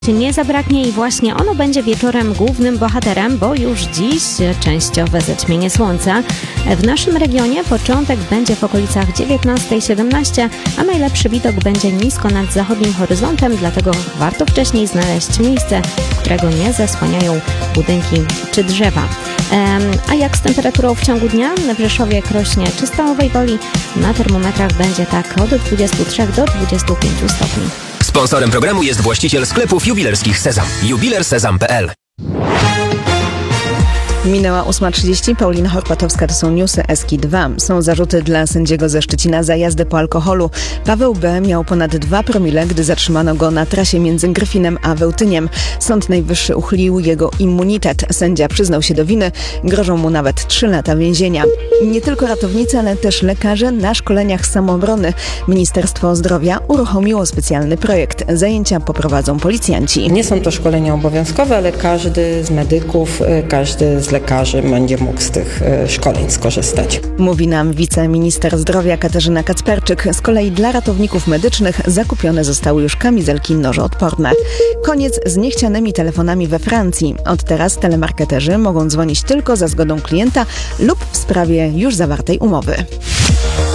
nie zabraknie i właśnie ono będzie wieczorem głównym bohaterem, bo już dziś częściowe zaćmienie słońca. W naszym regionie początek będzie w okolicach 19:17, a najlepszy widok będzie nisko nad zachodnim horyzontem, dlatego warto wcześniej znaleźć miejsce, którego nie zasłaniają budynki czy drzewa. A jak z temperaturą w ciągu dnia? W Rzeszowie, Krośnie czy Stalowej Woli na termometrach będzie tak od 23 do 25 stopni. Sponsorem programu jest właściciel sklepów jubilerskich Sezam. jubilersezam.pl. Minęła 8:30. Paulina Horpatowska, to są newsy SK2. Są zarzuty dla sędziego ze Szczecina za jazdę po alkoholu. Paweł B. miał ponad 2 promile, gdy zatrzymano go na trasie między Gryfinem a Wełtyniem. Sąd Najwyższy uchylił jego immunitet. Sędzia przyznał się do winy. Grożą mu nawet 3 lata więzienia. Nie tylko ratownicy, ale też lekarze na szkoleniach samoobrony. Ministerstwo Zdrowia uruchomiło specjalny projekt. Zajęcia poprowadzą policjanci. Nie są to szkolenia obowiązkowe, ale każdy z medyków, każdy z lekarzy będzie mógł z tych szkoleń skorzystać. Mówi nam wiceminister zdrowia Katarzyna Kacperczyk. Z kolei dla ratowników medycznych zakupione zostały już kamizelki nożoodporne. Koniec z niechcianymi telefonami we Francji. Od teraz telemarketerzy mogą dzwonić tylko za zgodą klienta lub w sprawie już zawartej umowy.